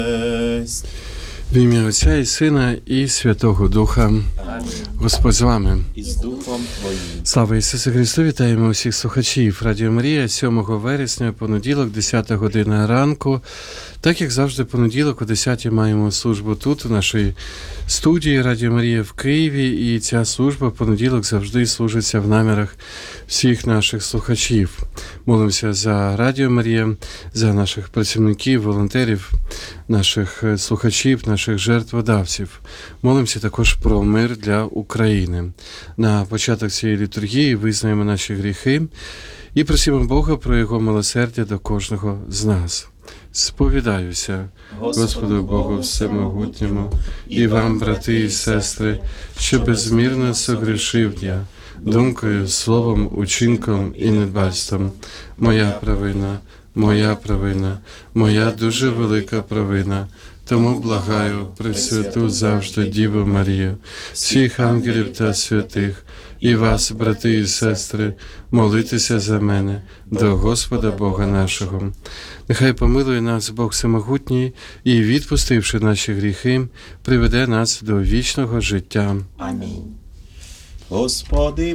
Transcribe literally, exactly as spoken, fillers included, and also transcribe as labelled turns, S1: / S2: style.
S1: В ім'я Отця і Сина і Святого Духа.
S2: Амінь.
S1: Господь з вами.
S2: І з Духом Твоїм.
S1: Слава Ісусу Христу! Вітаємо усіх слухачів Радіо Марія, сьомого вересня, понеділок, десята година ранку. Так, як завжди, понеділок о десятій маємо службу тут, у нашій студії Радіо Марія в Києві. І ця служба в понеділок завжди служиться в намірах всіх наших слухачів. Молимося за Радіо Марія, за наших працівників, волонтерів, наших слухачів, наших жертводавців. Молимося також про мир для України. На початок цієї літургії визнаємо наші гріхи і просимо Бога про Його милосердя до кожного з нас. Сповідаюся Господу Богу Всемогутньому і вам, брати і сестри, що безмірно согрішив я думкою, словом, учинком і недбальством. Моя провина, моя провина, моя дуже велика провина. Тому благаю Пресвяту завжди Діву Марію, всіх ангелів та святих, і вас, брати і сестри, молитеся за мене до Господа Бога нашого. Нехай помилує нас Бог Всемогутній і, відпустивши наші гріхи, приведе нас до вічного життя.
S2: Амінь. Господи